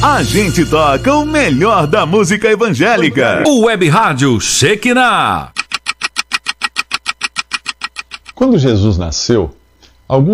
A gente toca o melhor da música evangélica. O Web Rádio Shekinah. Quando Jesus nasceu, alguns